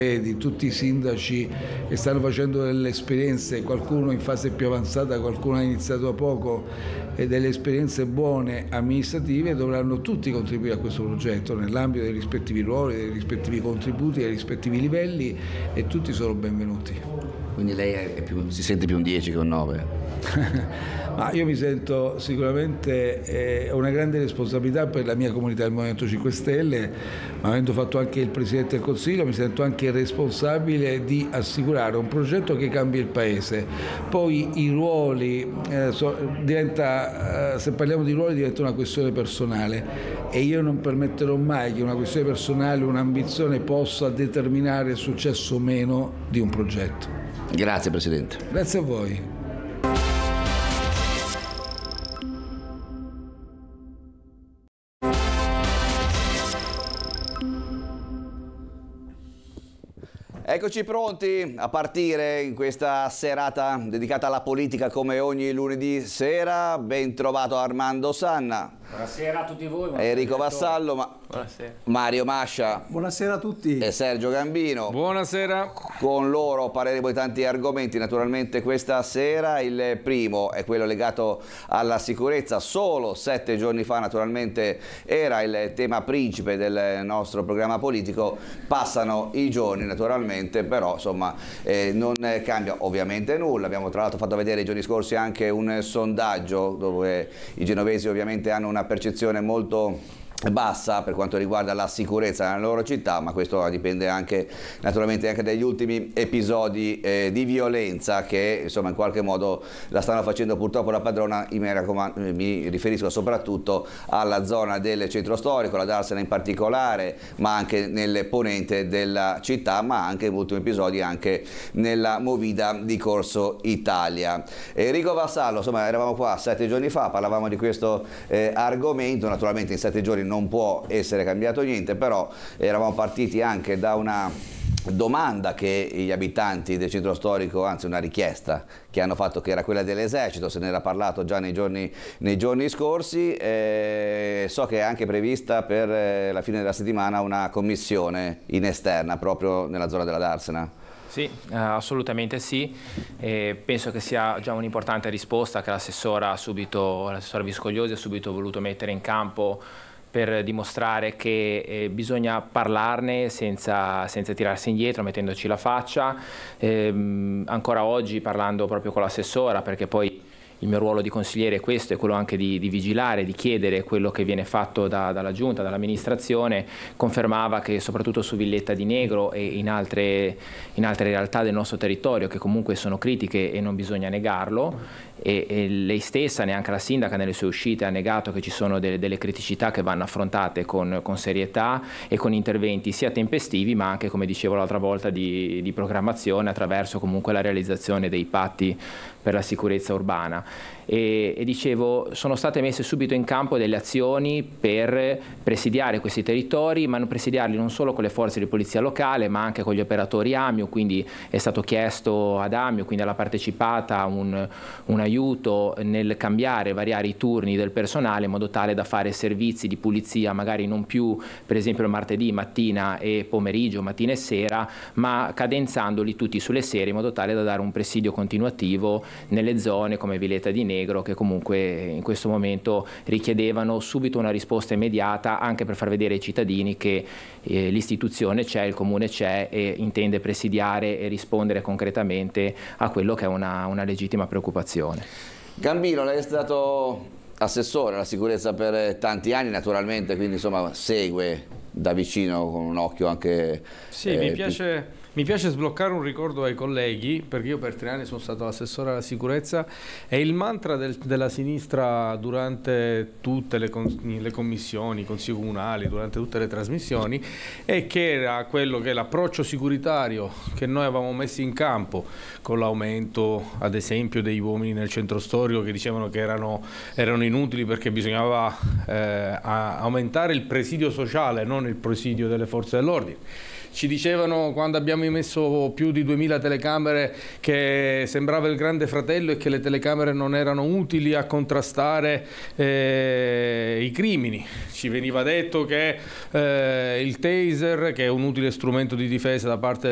di tutti i sindaci che stanno facendo delle esperienze, qualcuno in fase più avanzata, qualcuno ha iniziato da poco, e delle esperienze buone amministrative, dovranno tutti contribuire a questo progetto nell'ambito dei rispettivi ruoli, dei rispettivi contributi, dei rispettivi livelli, e tutti sono benvenuti. Quindi lei si sente più un 10 che un 9? Ma io mi sento sicuramente una grande responsabilità per la mia comunità del Movimento 5 Stelle, ma avendo fatto anche il Presidente del Consiglio mi sento anche responsabile di assicurare un progetto che cambi il Paese. Poi i ruoli, se parliamo di ruoli diventa una questione personale, e io non permetterò mai che una questione personale, un'ambizione possa determinare il successo o meno di un progetto. Grazie Presidente. Grazie a voi. Eccoci pronti a partire in questa serata dedicata alla politica come ogni lunedì sera. Ben trovato Armando Sanna. Buonasera a tutti voi. Enrico Vassallo, Mario Mascia. Buonasera a tutti. E Sergio Gambino. Buonasera. Con loro parleremo di tanti argomenti naturalmente questa sera. Il primo è quello legato alla sicurezza. Solo 7 giorni fa naturalmente era il tema principe del nostro programma politico. Passano i giorni naturalmente, però insomma non cambia ovviamente nulla. Abbiamo tra l'altro fatto vedere i giorni scorsi anche un sondaggio dove i genovesi ovviamente hanno una percezione molto bassa per quanto riguarda la sicurezza nella loro città, ma questo dipende anche naturalmente anche dagli ultimi episodi di violenza che insomma in qualche modo la stanno facendo purtroppo la padrona. Mi riferisco soprattutto alla zona del centro storico, la Darsena in particolare, ma anche nel ponente della città, ma anche in ultimi episodi anche nella movida di Corso Italia. Enrico Vassallo, insomma eravamo qua 7 giorni fa, parlavamo di questo argomento. Naturalmente in 7 giorni non può essere cambiato niente, però eravamo partiti anche da una domanda che gli abitanti del centro storico, anzi una richiesta che hanno fatto, che era quella dell'esercito. Se ne era parlato già nei giorni scorsi. So che è anche prevista per la fine della settimana una commissione in esterna proprio nella zona della Darsena. Sì, assolutamente sì. Penso che sia già un'importante risposta che l'assessora Viscogliosi ha subito voluto mettere in campo per dimostrare che bisogna parlarne senza tirarsi indietro, mettendoci la faccia. Ancora oggi, parlando proprio con l'assessora, perché poi il mio ruolo di consigliere è questo, è quello anche di vigilare, di chiedere quello che viene fatto dalla Giunta, dall'amministrazione, confermava che soprattutto su Villetta di Negro e in altre realtà del nostro territorio, che comunque sono critiche e non bisogna negarlo, e lei stessa, neanche la sindaca nelle sue uscite, ha negato che ci sono delle criticità che vanno affrontate con serietà e con interventi sia tempestivi, ma anche, come dicevo l'altra volta, di programmazione attraverso comunque la realizzazione dei patti per la sicurezza urbana. E dicevo, sono state messe subito in campo delle azioni per presidiare questi territori, ma non presidiarli non solo con le forze di polizia locale, ma anche con gli operatori AMIU. Quindi è stato chiesto ad AMIU, quindi alla partecipata, un aiuto nel cambiare, variare i turni del personale in modo tale da fare servizi di pulizia magari non più per esempio il martedì mattina e pomeriggio, mattina e sera, ma cadenzandoli tutti sulle sere in modo tale da dare un presidio continuativo nelle zone come Villetta di Negro, che comunque in questo momento richiedevano subito una risposta immediata, anche per far vedere ai cittadini che l'istituzione c'è, il comune c'è e intende presidiare e rispondere concretamente a quello che è una legittima preoccupazione. Gambino, lei è stato assessore alla sicurezza per tanti anni naturalmente, quindi insomma segue da vicino con un occhio anche... Sì, mi piace sbloccare un ricordo ai colleghi, perché io per 3 anni sono stato assessore alla sicurezza, e il mantra della sinistra durante tutte le commissioni, i consigli comunali, durante tutte le trasmissioni, è che era quello che l'approccio sicuritario che noi avevamo messo in campo con l'aumento ad esempio degli uomini nel centro storico, che dicevano che erano inutili perché bisognava aumentare il presidio sociale, non il presidio delle forze dell'ordine. Ci dicevano, quando abbiamo messo più di 2000 telecamere, che sembrava il Grande Fratello e che le telecamere non erano utili a contrastare i crimini. Ci veniva detto che il taser, che è un utile strumento di difesa da parte